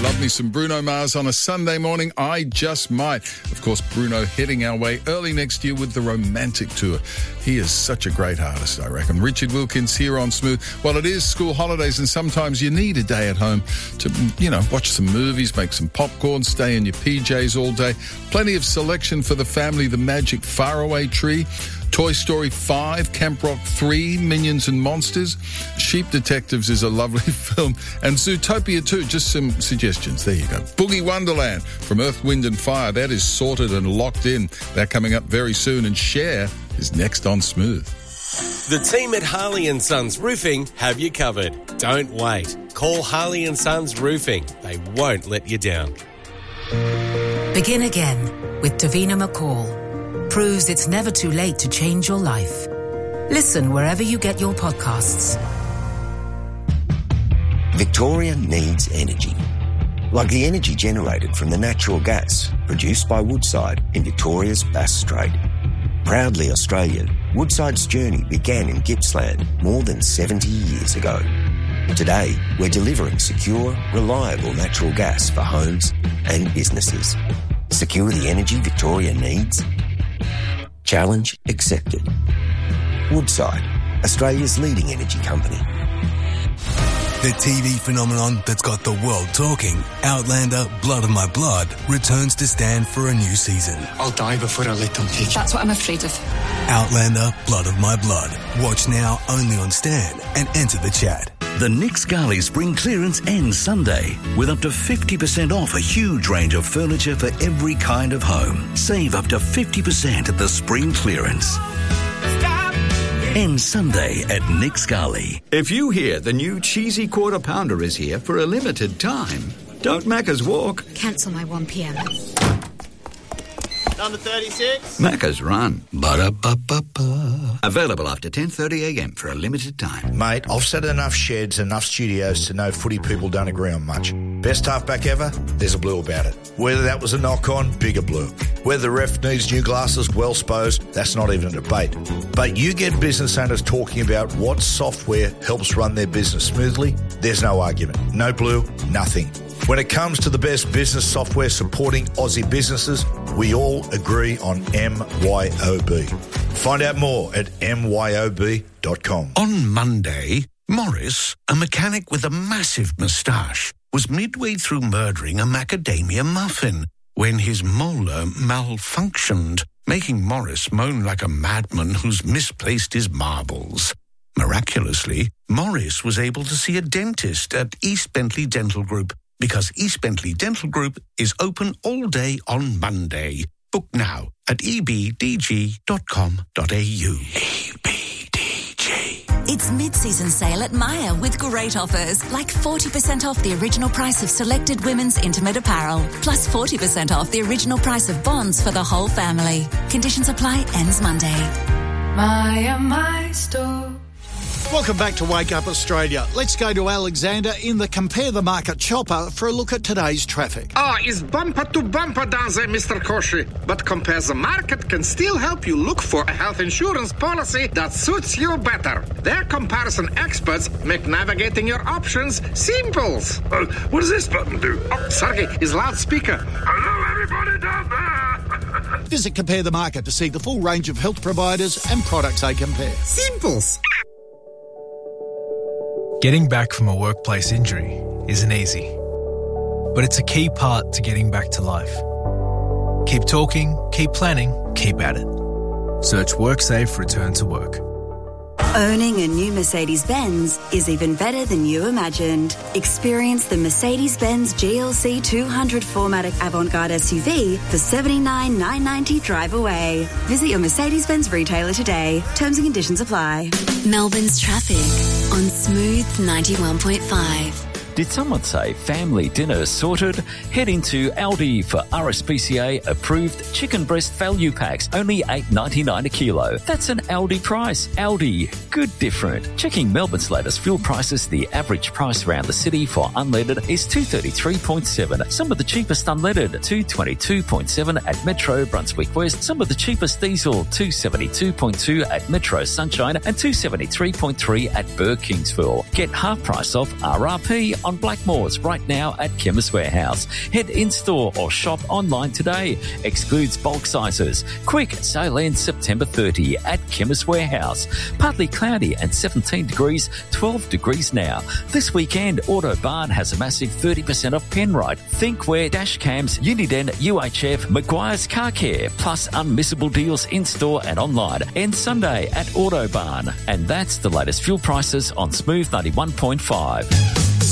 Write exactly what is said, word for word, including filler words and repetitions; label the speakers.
Speaker 1: Love me some Bruno Mars on a Sunday morning. I just might. Of course, Bruno heading our way early next year with the Romantic Tour. He is such a great artist, I reckon. Richard Wilkins here on Smooth. Well, it is school holidays and sometimes you need a day at home to, you know, watch some movies, make some popcorn, stay in your P Js all day. Plenty of selection for the family. The Magic Faraway Tree, Toy Story five, Camp Rock three, Minions and Monsters, Sheep Detectives is a lovely film, and Zootopia two, just some suggestions. There you go. Boogie Wonderland from Earth, Wind and Fire, that is sorted and locked in. That coming up very soon, and Cher is next on Smooth.
Speaker 2: The team at Harley and Sons Roofing have you covered. Don't wait. Call Harley and Sons Roofing. They won't let you down.
Speaker 3: Begin again with Davina McCall. Proves it's never too late to change your life. Listen wherever you get your podcasts.
Speaker 4: Victoria needs energy. Like the energy generated from the natural gas produced by Woodside in Victoria's Bass Strait. Proudly Australian, Woodside's journey began in Gippsland more than seventy years ago. Today, we're delivering secure, reliable natural gas for homes and businesses. Secure the energy Victoria needs? Challenge accepted. Woodside, Australia's leading energy company.
Speaker 5: The T V phenomenon that's got the world talking, Outlander Blood of My Blood, returns to Stan for a new season.
Speaker 6: I'll die before I let them take you.
Speaker 7: That's what I'm afraid of.
Speaker 5: Outlander Blood of My Blood. Watch now only on Stan and enter the chat.
Speaker 8: The Nick Scali Spring Clearance ends Sunday with up to fifty percent off a huge range of furniture for every kind of home. Save up to fifty percent at the Spring Clearance. Ends Sunday at Nick Scali.
Speaker 9: If you hear the new cheesy quarter pounder is here for a limited time, don't Macca's walk.
Speaker 7: Cancel my one p.m.
Speaker 10: Number thirty-six.
Speaker 9: Macca's run. Ba-da-ba-ba-ba. Available after ten thirty a m for a limited time.
Speaker 11: Mate, I've sat in enough sheds, enough studios to know footy people don't agree on much. Best halfback ever? There's a blue about it. Whether that was a knock-on, bigger blue. Whether the ref needs new glasses, well supposed, that's not even a debate. But you get business owners talking about what software helps run their business smoothly, there's no argument. No blue, nothing. When it comes to the best business software supporting Aussie businesses, we all agree on M Y O B. Find out more at M Y O B dot com.
Speaker 12: On Monday, Morris, a mechanic with a massive moustache, was midway through murdering a macadamia muffin when his molar malfunctioned, making Morris moan like a madman who's misplaced his marbles. Miraculously, Morris was able to see a dentist at East Bentley Dental Group, because East Bentley Dental Group is open all day on Monday. Book now at e b d g dot com dot a u. E B D G.
Speaker 3: It's mid-season sale at Myer with great offers, like forty percent off the original price of selected women's intimate apparel, plus forty percent off the original price of bonds for the whole family. Conditions apply, ends Monday.
Speaker 13: Myer, my store.
Speaker 14: Welcome back to Wake Up Australia. Let's go to Alexander in the Compare the Market chopper for a look at today's traffic.
Speaker 15: Ah, it's bumper to bumper down there, Mister Koshi. But Compare the Market can still help you look for a health insurance policy that suits you better. Their comparison experts make navigating your options simple.
Speaker 16: Uh, what does this button do?
Speaker 15: Oh, Sergey, is loudspeaker.
Speaker 16: Hello, everybody down there.
Speaker 14: Visit Compare the Market to see the full range of health providers and products they compare.
Speaker 15: Simples.
Speaker 17: Getting back from a workplace injury isn't easy, but it's a key part to getting back to life. Keep talking, keep planning, keep at it. Search WorkSafe Return to Work.
Speaker 18: Owning a new Mercedes-Benz is even better than you imagined. Experience the Mercedes-Benz G L C two hundred four matic Avant-Garde S U V for seventy-nine thousand nine hundred ninety dollars drive away. Visit your Mercedes-Benz retailer today. Terms and conditions apply.
Speaker 19: Melbourne's traffic on Smooth ninety-one point five.
Speaker 20: Did someone say family dinner sorted? Head into Aldi for R S P C A approved chicken breast value packs, only eight dollars ninety-nine a kilo. That's an Aldi price. Aldi, good different. Checking Melbourne's latest fuel prices, the average price around the city for unleaded is two dollars thirty-three point seven. Some of the cheapest unleaded, two dollars twenty-two point seven at Metro Brunswick West. Some of the cheapest diesel, two dollars seventy-two point two at Metro Sunshine and two dollars seventy-three point three at Burr Kingsville. Get half price off R R P on Blackmores right now at Chemist Warehouse. Head in-store or shop online today. Excludes bulk sizes. Quick, sale ends September thirtieth at Chemist Warehouse. Partly cloudy and seventeen degrees, twelve degrees now. This weekend, Autobarn has a massive thirty percent off Penrite, Thinkware, Dashcams, Uniden, U H F, Maguire's Car Care, plus unmissable deals in-store and online. And Sunday at Autobarn. And that's the latest fuel prices on Smooth ninety-one point five.